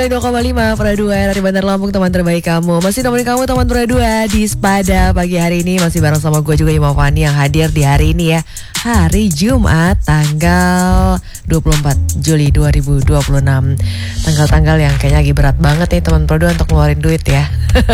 2,5 Pro 2 dari Bandar Lampung, teman terbaik kamu. Masih nemenin kamu teman Pro 2 di Spada pagi hari ini. Masih bareng sama gue juga Ima Fani yang hadir di hari ini ya. Hari Jumat tanggal 24 Juli 2026. Tanggal-tanggal yang kayaknya lagi berat banget nih teman Pro 2 untuk ngeluarin duit ya.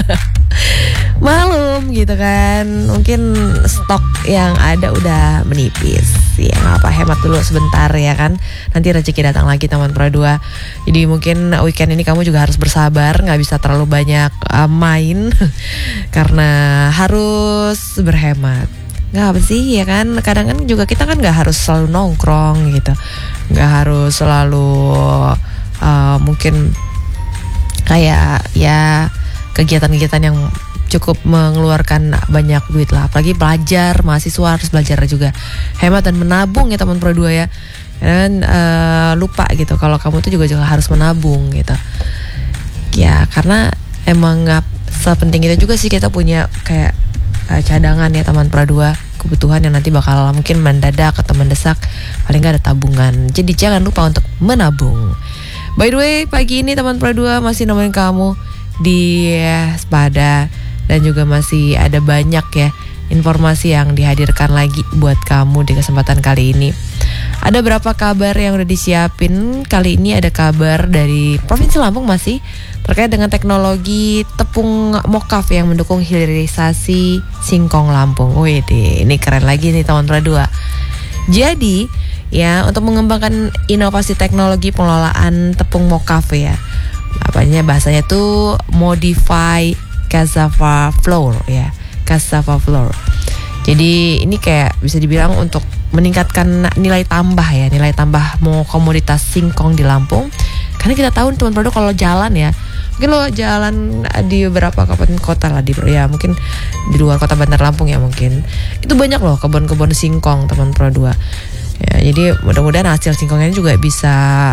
Malum gitu kan. Mungkin stok yang ada udah menipis. Ya apa, hemat dulu sebentar ya kan. Nanti rezeki datang lagi teman Pro 2. Jadi mungkin weekend ini kamu juga harus bersabar, gak bisa terlalu banyak main karena harus berhemat. Gak apa sih ya kan. Kadang kan juga kita kan gak harus selalu nongkrong gitu, gak harus selalu mungkin kayak ya kegiatan-kegiatan yang cukup mengeluarkan banyak duit lah. Apalagi belajar, mahasiswa harus belajar juga hemat dan menabung ya teman Pro 2 ya. Dan lupa gitu kalau kamu tuh juga harus menabung gitu. Ya karena emang gak sepenting itu juga sih kita punya kayak cadangan ya teman Pro 2, kebutuhan yang nanti bakal mungkin mendadak atau mendesak, paling gak ada tabungan. Jadi jangan lupa untuk menabung. By the way, pagi ini teman Pro 2 masih nemenin kamu di Spada. Dan juga masih ada banyak ya informasi yang dihadirkan lagi buat kamu di kesempatan kali ini. Ada berapa kabar yang udah disiapin. Kali ini ada kabar dari Provinsi Lampung masih terkait dengan teknologi tepung mokaf yang mendukung hilirisasi singkong Lampung. Wih, ini keren lagi nih teman Pro 2. Jadi ya, untuk mengembangkan inovasi teknologi pengelolaan tepung mokaf ya, bahasanya tuh modify cassava flour ya, cassava flour. Jadi ini kayak bisa dibilang untuk meningkatkan nilai tambah ya, nilai tambah komoditas singkong di Lampung. Karena kita tahu teman Pro 2 kalau jalan ya, mungkin lo jalan di beberapa kabupaten kota lah ya, mungkin di luar kota Bandar Lampung ya, mungkin itu banyak loh kebun-kebun singkong teman Pro 2 ya. Jadi mudah-mudahan hasil singkongnya juga bisa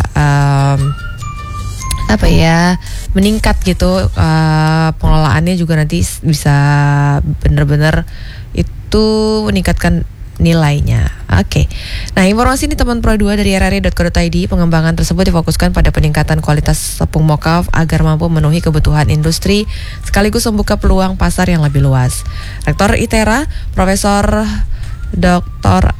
meningkat gitu, pengelolaannya juga nanti bisa benar-benar itu meningkatkan nilainya. Oke. Nah, informasi ini teman Pro 2 dari rri.co.id. Pengembangan tersebut difokuskan pada peningkatan kualitas tepung mokaf agar mampu memenuhi kebutuhan industri sekaligus membuka peluang pasar yang lebih luas. Rektor ITERA, Profesor Dr.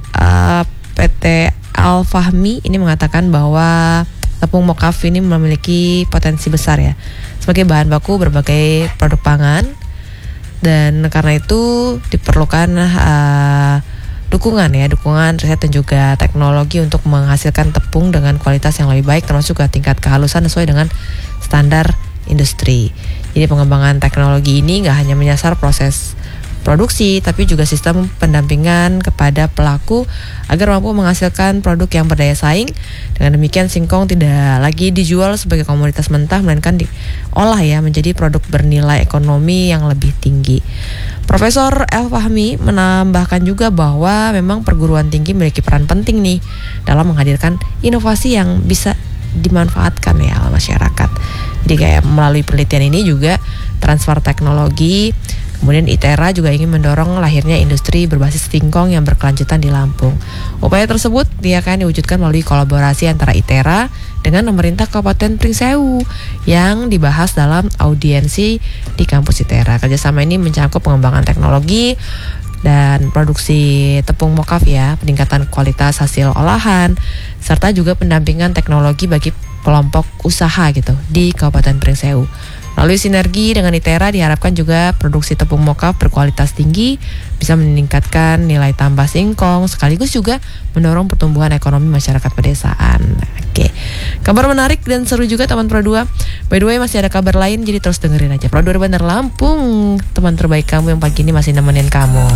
PT Al-Fahmi ini mengatakan bahwa tepung mokaf ini memiliki potensi besar ya sebagai bahan baku berbagai produk pangan, dan karena itu diperlukan dukungan riset dan juga teknologi untuk menghasilkan tepung dengan kualitas yang lebih baik, termasuk juga tingkat kehalusan sesuai dengan standar industri. Jadi pengembangan teknologi ini gak hanya menyasar proses produksi, tapi juga sistem pendampingan kepada pelaku agar mampu menghasilkan produk yang berdaya saing. Dengan demikian singkong tidak lagi dijual sebagai komoditas mentah, melainkan diolah ya menjadi produk bernilai ekonomi yang lebih tinggi. Profesor Al-Fahmi menambahkan juga bahwa memang perguruan tinggi memiliki peran penting nih dalam menghadirkan inovasi yang bisa dimanfaatkan ya oleh masyarakat. Jadi kayak melalui penelitian ini juga transfer teknologi. Kemudian ITERA juga ingin mendorong lahirnya industri berbasis singkong yang berkelanjutan di Lampung. Upaya tersebut akan diwujudkan melalui kolaborasi antara ITERA dengan pemerintah Kabupaten Pringsewu yang dibahas dalam audiensi di kampus ITERA. Kerjasama ini mencakup pengembangan teknologi dan produksi tepung mokaf ya, peningkatan kualitas hasil olahan, serta juga pendampingan teknologi bagi kelompok usaha gitu di Kabupaten Pringsewu. Melalui sinergi dengan ITERA diharapkan juga produksi tepung mokaf berkualitas tinggi bisa meningkatkan nilai tambah singkong sekaligus juga mendorong pertumbuhan ekonomi masyarakat pedesaan. Oke. Kabar menarik dan seru juga teman Pro 2. By the way masih ada kabar lain, jadi terus dengerin aja Pro 2 Bandar Lampung, teman terbaik kamu yang pagi ini masih nemenin kamu.